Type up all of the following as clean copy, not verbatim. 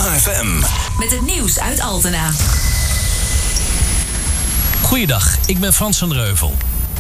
AFM. Met het nieuws uit Altena. Goeiedag, ik ben Frans van Reuvel.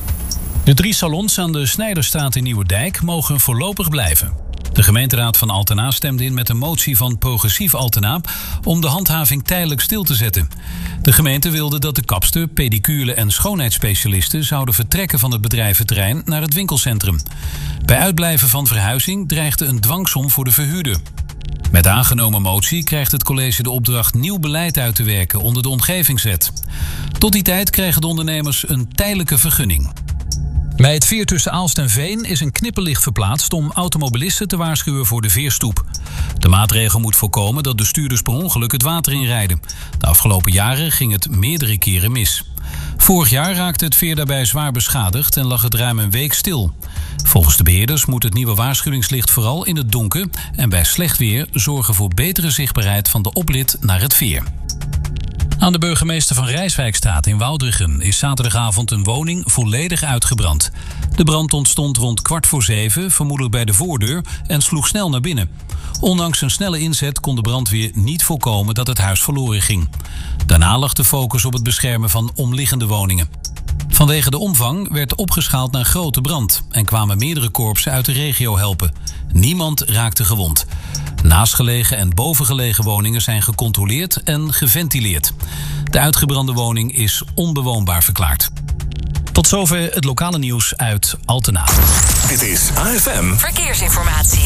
De 3 salons aan de Snijderstraat in Nieuwerdijk mogen voorlopig blijven. De gemeenteraad van Altena stemde in met een motie van Progressief Altena om de handhaving tijdelijk stil te zetten. De gemeente wilde dat de kapster, pedicure en schoonheidsspecialisten zouden vertrekken van het bedrijventerrein naar het winkelcentrum. Bij uitblijven van verhuizing dreigde een dwangsom voor de verhuurder. Met de aangenomen motie krijgt het college de opdracht nieuw beleid uit te werken onder de omgevingswet. Tot die tijd krijgen de ondernemers een tijdelijke vergunning. Bij het veer tussen Aalst en Veen is een knipperlicht verplaatst om automobilisten te waarschuwen voor de veerstoep. De maatregel moet voorkomen dat bestuurders per ongeluk het water inrijden. De afgelopen jaren ging het meerdere keren mis. Vorig jaar raakte het veer daarbij zwaar beschadigd en lag het ruim een week stil. Volgens de beheerders moet het nieuwe waarschuwingslicht vooral in het donker en bij slecht weer zorgen voor betere zichtbaarheid van de oprit naar het veer. Aan de burgemeester van Rijswijkstraat in Woudrichem is zaterdagavond een woning volledig uitgebrand. De brand ontstond rond 6:15, vermoedelijk bij de voordeur, en sloeg snel naar binnen. Ondanks een snelle inzet kon de brandweer niet voorkomen dat het huis verloren ging. Daarna lag de focus op het beschermen van omliggende woningen. Vanwege de omvang werd opgeschaald naar grote brand en kwamen meerdere korpsen uit de regio helpen. Niemand raakte gewond. Naastgelegen en bovengelegen woningen zijn gecontroleerd en geventileerd. De uitgebrande woning is onbewoonbaar verklaard. Tot zover het lokale nieuws uit Altena. Dit is AFM Verkeersinformatie.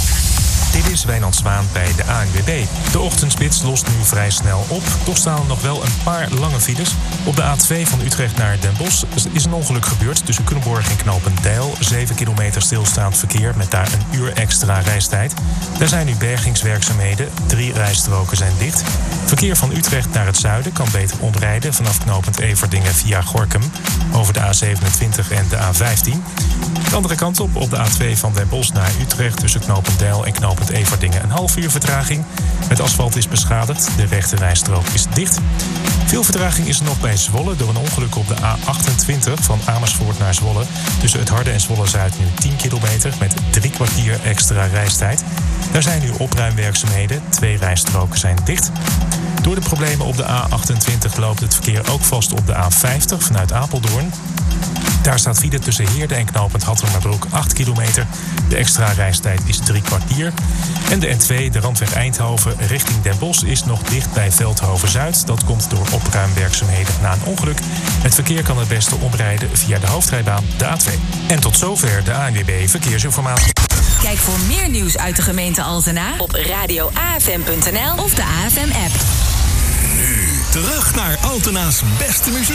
Dit is Wijnand Zwaan bij de ANWB. De ochtendspits lost nu vrij snel op. Toch staan er nog wel een paar lange files. Op de A2 van Utrecht naar Den Bosch is een ongeluk gebeurd tussen Culemborg en Knopendijl. 7 kilometer stilstaand verkeer met daar een uur extra reistijd. Daar zijn nu bergingswerkzaamheden. 3 rijstroken zijn dicht. Verkeer van Utrecht naar het zuiden kan beter omrijden vanaf knooppunt Everdingen via Gorinchem over de A27 en de A15. De andere kant op de A2 van Den Bosch naar Utrecht tussen Knopendijl en knooppunt Everdingen een half uur vertraging. Het asfalt is beschadigd, de rechte rijstrook is dicht. Veel vertraging is er nog bij Zwolle door een ongeluk op de A28 van Amersfoort naar Zwolle. Tussen het Harde en Zwolle-Zuid nu 10 kilometer met 3 kwartier extra reistijd. Daar zijn nu opruimwerkzaamheden, 2 rijstroken zijn dicht. Door de problemen op de A28 loopt het verkeer ook vast op de A50 vanuit Apeldoorn. Daar staat file tussen Heerde en knooppunt Hattemerbroek 8 kilometer. De extra reistijd is 3 kwartier. En de N2, de randweg Eindhoven richting Den Bosch, is nog dicht bij Veldhoven-Zuid. Dat komt door opruimwerkzaamheden na een ongeluk. Het verkeer kan het beste omrijden via de hoofdrijbaan, de A2. En tot zover de ANWB Verkeersinformatie. Kijk voor meer nieuws uit de gemeente Altena op radioafm.nl of de AFM-app. nu terug naar Altena's beste muziek.